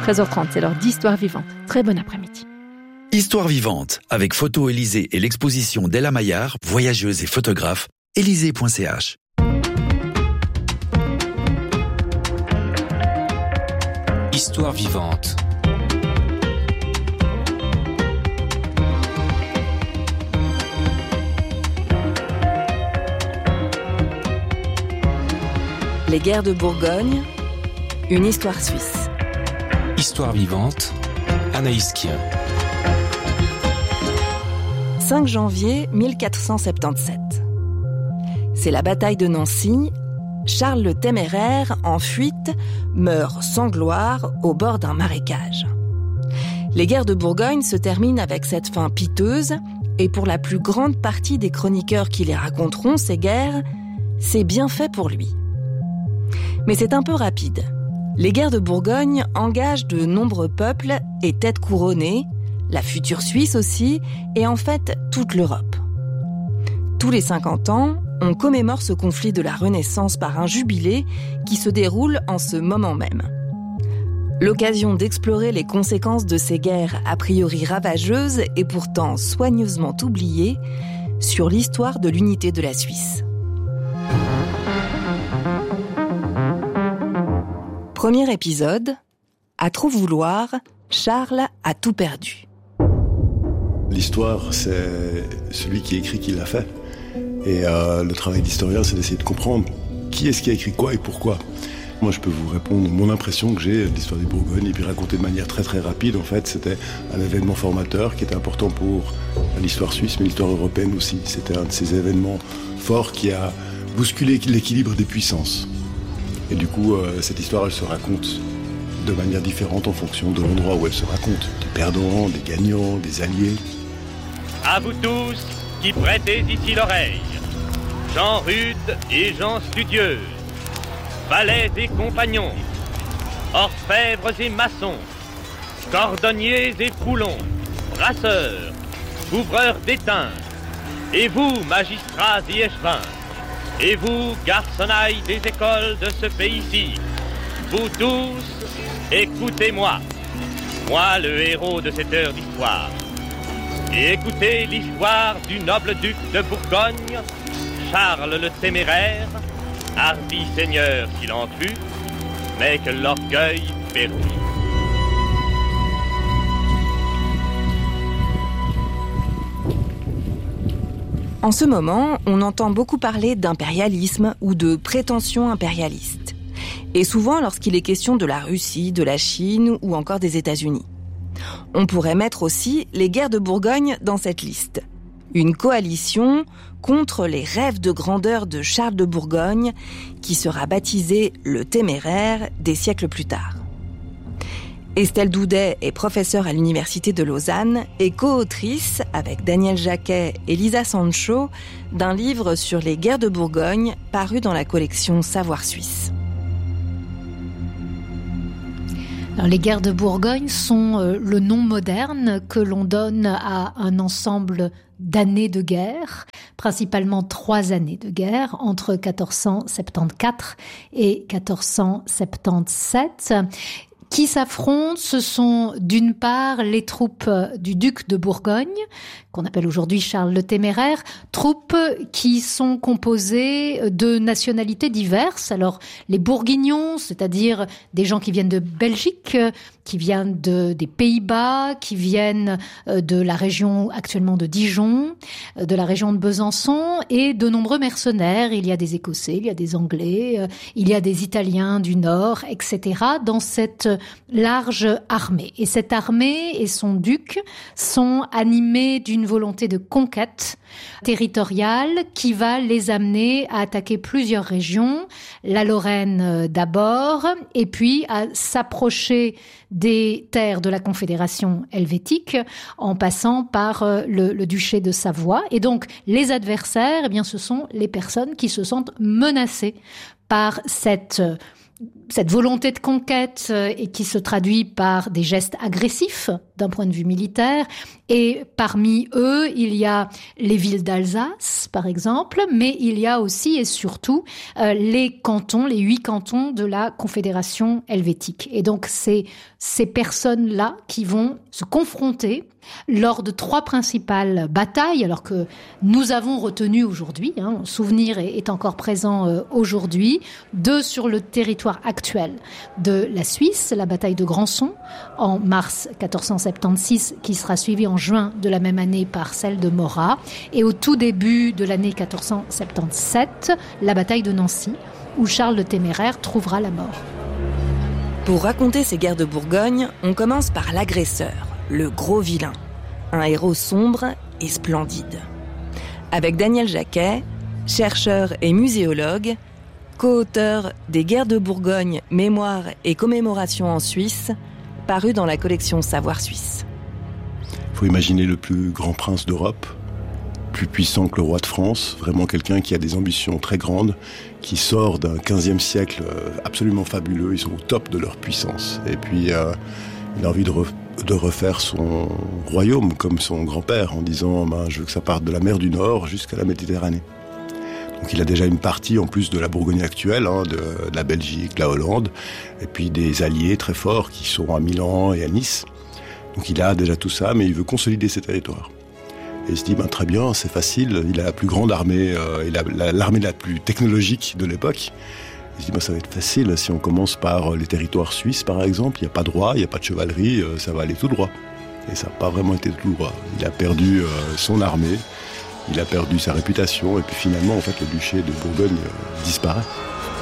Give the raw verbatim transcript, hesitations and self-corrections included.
treize heures trente, c'est l'heure d'Histoire vivante. Très bon après-midi. Histoire vivante, avec Photo Élysée et l'exposition d'Ella Maillard, voyageuse et photographe, élysée point c h. Histoire vivante. Les guerres de Bourgogne, une histoire suisse. Histoire vivante, Anaïs Kien. cinq janvier mille quatre cent soixante-dix-sept. C'est la bataille de Nancy. Charles le Téméraire, en fuite, meurt sans gloire au bord d'un marécage. Les guerres de Bourgogne se terminent avec cette fin piteuse, et pour la plus grande partie des chroniqueurs qui les raconteront, ces guerres, c'est bien fait pour lui. Mais c'est un peu rapide. Les guerres de Bourgogne engagent de nombreux peuples et têtes couronnées, la future Suisse aussi, et en fait toute l'Europe. Tous les cinquante ans, on commémore ce conflit de la Renaissance par un jubilé qui se déroule en ce moment même. L'occasion d'explorer les conséquences de ces guerres a priori ravageuses et pourtant soigneusement oubliées sur l'histoire de l'unité de la Suisse. Premier épisode, à trop vouloir, Charles a tout perdu. L'histoire, c'est celui qui écrit qui l'a fait. Et euh, le travail d'historien, c'est d'essayer de comprendre qui est-ce qui a écrit quoi et pourquoi. Moi, je peux vous répondre mon impression que j'ai de l'histoire des Bourgognes et puis raconter de manière très très rapide. En fait, c'était un événement formateur qui était important pour l'histoire suisse, mais l'histoire européenne aussi. C'était un de ces événements forts qui a bousculé l'équilibre des puissances. Et du coup, euh, cette histoire, elle se raconte de manière différente en fonction de l'endroit où elle se raconte. Des perdants, des gagnants, des alliés. À vous tous qui prêtez ici l'oreille, gens rudes et gens studieux, valets et compagnons, orfèvres et maçons, cordonniers et foulons, brasseurs, couvreurs d'étain, et vous, magistrats et échevins, et vous, garçonnailles des écoles de ce pays-ci, vous tous, écoutez-moi, moi le héros de cette heure d'histoire, et écoutez l'histoire du noble duc de Bourgogne, Charles le Téméraire, hardi seigneur s'il en fut, mais que l'orgueil périt. En ce moment, on entend beaucoup parler d'impérialisme ou de prétention impérialiste. Et souvent lorsqu'il est question de la Russie, de la Chine ou encore des États-Unis. On pourrait mettre aussi les guerres de Bourgogne dans cette liste. Une coalition contre les rêves de grandeur de Charles de Bourgogne, qui sera baptisé le Téméraire des siècles plus tard. Estelle Doudet est professeure à l'Université de Lausanne et co-autrice, avec Daniel Jacquet et Lisa Sancho, d'un livre sur les guerres de Bourgogne paru dans la collection Savoir Suisse. Alors, les guerres de Bourgogne sont euh, le nom moderne que l'on donne à un ensemble d'années de guerre, principalement trois années de guerre, entre quatorze cent soixante-quatorze et quatorze cent soixante-dix-sept. Qui s'affrontent, ce sont d'une part les troupes du duc de Bourgogne, qu'on appelle aujourd'hui Charles le Téméraire, troupes qui sont composées de nationalités diverses. Alors les Bourguignons, c'est-à-dire des gens qui viennent de Belgique, qui viennent de, des Pays-Bas, qui viennent de la région actuellement de Dijon, de la région de Besançon, et de nombreux mercenaires. Il y a des Écossais, il y a des Anglais, il y a des Italiens du Nord, et cetera, dans cette large armée. Et cette armée et son duc sont animés d'une volonté de conquête territoriale qui va les amener à attaquer plusieurs régions, la Lorraine d'abord, et puis à s'approcher des terres de la Confédération helvétique en passant par le, le duché de Savoie. Et donc, les adversaires, eh bien, ce sont les personnes qui se sentent menacées par cette cette volonté de conquête et qui se traduit par des gestes agressifs d'un point de vue militaire. Et parmi eux, il y a les villes d'Alsace, par exemple, mais il y a aussi et surtout euh, les cantons, les huit cantons de la Confédération helvétique. Et donc, c'est ces personnes-là qui vont se confronter lors de trois principales batailles, alors que nous avons retenu aujourd'hui, hein, souvenir est, est encore présent euh, aujourd'hui, deux sur le territoire actuel de la Suisse, la bataille de Grandson en mars quatorze cent soixante-seize, qui sera suivie en juin de la même année par celle de Morat, et au tout début de l'année quatorze cent soixante-dix-sept, la bataille de Nancy, où Charles le Téméraire trouvera la mort. Pour raconter ces guerres de Bourgogne, on commence par l'agresseur, le gros vilain, un héros sombre et splendide. Avec Daniel Jacquet, chercheur et muséologue, co-auteur des guerres de Bourgogne, mémoire et commémoration en Suisse, paru dans la collection Savoir Suisse. Il faut imaginer le plus grand prince d'Europe, plus puissant que le roi de France, vraiment quelqu'un qui a des ambitions très grandes, qui sort d'un quinzième siècle absolument fabuleux, ils sont au top de leur puissance. Et puis, euh, il a envie de, re- de refaire son royaume comme son grand-père, en disant ben, « je veux que ça parte de la mer du Nord jusqu'à la Méditerranée ». Donc il a déjà une partie, en plus de la Bourgogne actuelle, hein, de, de la Belgique, de la Hollande, et puis des alliés très forts qui sont à Milan et à Nice. Donc il a déjà tout ça, mais il veut consolider ses territoires. Et il se dit, ben, très bien, c'est facile, il a la plus grande armée, euh, il a la, l'armée la plus technologique de l'époque. Il se dit, ben, ça va être facile, si on commence par les territoires suisses, par exemple, il n'y a pas de roi, il n'y a pas de chevalerie, euh, ça va aller tout droit. Et ça n'a pas vraiment été tout droit. Il a perdu euh, son armée, il a perdu sa réputation, et puis finalement, en fait, le duché de Bourgogne euh, disparaît.